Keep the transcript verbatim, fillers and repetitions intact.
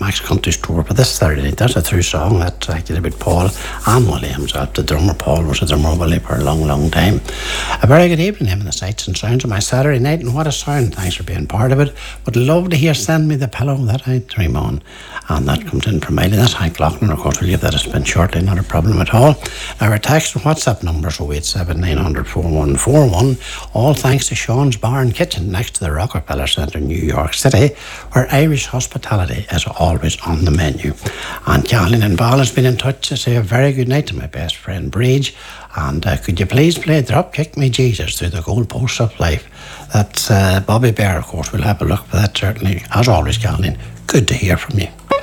Max Country Store. But this Saturday night, that's a true song that I did with Paul and Williams. The drummer, Paul, was a drummer Willie for a long, long time. A very good evening, him and the sights and sounds of my Saturday night, and what a sound. Thanks for being part of it. Would love to hear Send Me the Pillow that I dream on. And that comes in from Eileen. That's Hank Loughlin. Of course, we'll leave that a spin shortly, not a problem at all. Now, our text and WhatsApp numbers are oh eight seven nine hundred four one four one. All thanks to Sean's Bar and Kitchen next to the Rockefeller Centre in New York City, where Irish hospitality is always on the menu. And Kathleen and Val has been in touch to say a very good night to my best friend Breege. And uh, could you please play Drop Kick Me Jesus through the goalposts of life? That's uh, Bobby Bear, of course. We'll have a look for that, certainly. As always, Kathleen, good to hear from you.